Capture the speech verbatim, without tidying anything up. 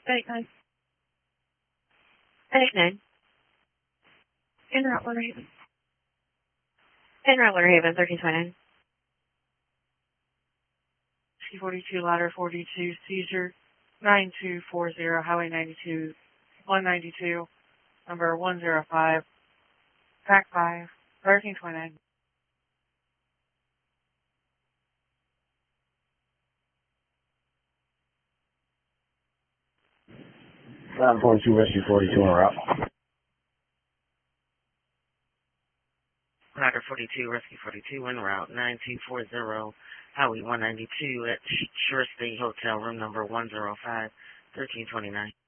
eight nine. eight nine. En route, Winter Haven. En route, Winter Haven, thirteen twenty-nine. C forty-two, ladder forty-two, seizure nine two four zero, highway ninety-two, one ninety-two, number one zero five, pack five, thirteen twenty-nine. nine forty-two, rescue forty-two en route. Ladder forty-two, rescue forty-two en route, nine two four zero, highway one ninety-two at Shore State Hotel, room number one zero five, thirteen twenty-nine.